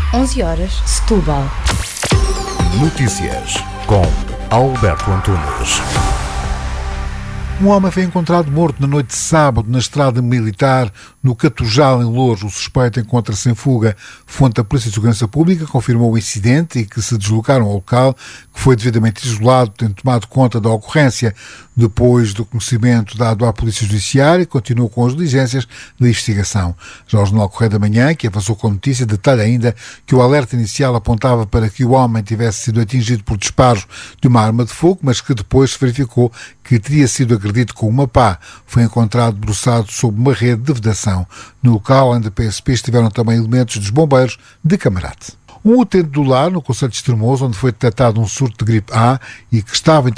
11h, Setúbal. Notícias com Alberto Antunes. Um homem foi encontrado morto na noite de sábado na estrada militar no Catujal, em Loures. O suspeito encontra-se em fuga. Fonte da Polícia de Segurança Pública confirmou o incidente e que se deslocaram ao local, que foi devidamente isolado, tendo tomado conta da ocorrência. Depois do conhecimento dado à Polícia Judiciária, continuou com as diligências de investigação. Já o Jornal Correio da Manhã, que avançou com a notícia, detalha ainda que o alerta inicial apontava para que o homem tivesse sido atingido por disparos de uma arma de fogo, mas que depois se verificou que teria sido agredido com uma pá. Foi encontrado debruçado sob uma rede de vedação. No local, além da PSP, estiveram também elementos dos bombeiros de Camarate. Um utente do lar, no concelho de Estremoz, onde foi detectado um surto de gripe A e que estava